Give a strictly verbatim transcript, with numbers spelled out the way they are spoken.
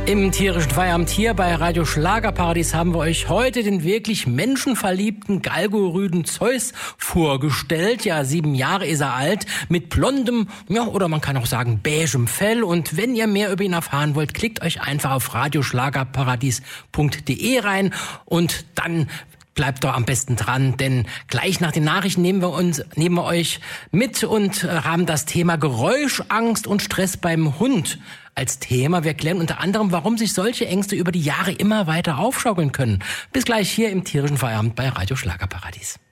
Im tierischen Feierabend hier bei Radio Schlagerparadies haben wir euch heute den wirklich menschenverliebten Galgo-Rüden Zeus vorgestellt. Ja, sieben Jahre ist er alt, mit blondem, ja, oder man kann auch sagen beigem Fell. Und wenn ihr mehr über ihn erfahren wollt, klickt euch einfach auf radioschlagerparadies punkt de rein und dann bleibt doch am besten dran, denn gleich nach den Nachrichten nehmen wir uns, nehmen wir euch mit und haben das Thema Geräuschangst und Stress beim Hund als Thema. Wir klären unter anderem, warum sich solche Ängste über die Jahre immer weiter aufschaukeln können. Bis gleich hier im tierischen Feierabend bei Radio Schlagerparadies.